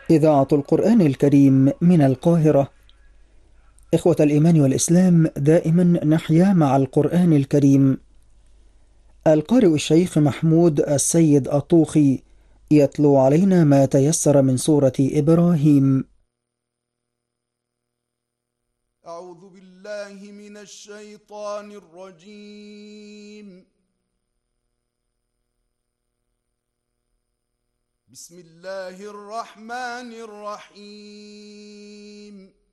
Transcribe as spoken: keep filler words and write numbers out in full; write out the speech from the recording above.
إذاعة القرآن الكريم من القاهرة. إخوة الإيمان والإسلام، دائما نحيا مع القرآن الكريم. القارئ الشيخ محمود السيد الطوخي يتلو علينا ما تيسر من سورة إبراهيم. أعوذ بالله من الشيطان الرجيم. بسم الله الرحمن الرحيم.